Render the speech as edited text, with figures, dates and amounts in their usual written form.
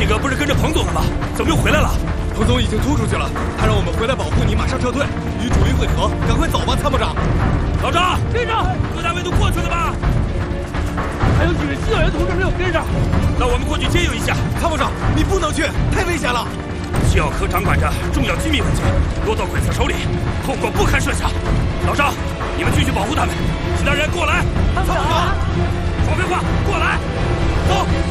哥不是跟着彭总了吗？怎么又回来了？ 彭总已经突出去了，他让我们回来保护你，马上撤退，与主力会合。赶快走吧，参谋长。 老张， 跟上！ 各单位都过去了吧？ 还有几位新队员同志没有跟上。 那我们过去接应一下。 参谋长，你不能去，太危险了。 机要科掌管着重要机密文件，落到鬼子手里，后果不堪设想。老张，你们继续保护他们，其他人过来。 参谋长， 说废话，过来，走。